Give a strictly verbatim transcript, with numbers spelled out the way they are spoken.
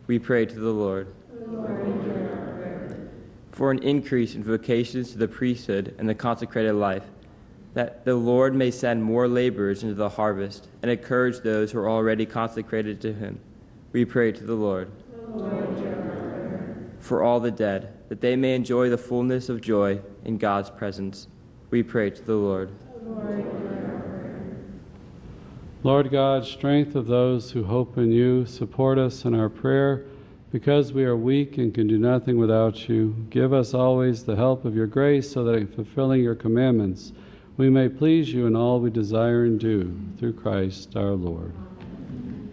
We pray to the Lord. For an increase in vocations to the priesthood and the consecrated life, that the Lord may send more laborers into the harvest and encourage those who are already consecrated to him. We pray to the Lord. For all the dead, that they may enjoy the fullness of joy in God's presence. We pray to the Lord. Lord God, strength of those who hope in you, support us in our prayer. Because we are weak and can do nothing without you, give us always the help of your grace, so that in fulfilling your commandments we may please you in all we desire and do, through Christ our Lord.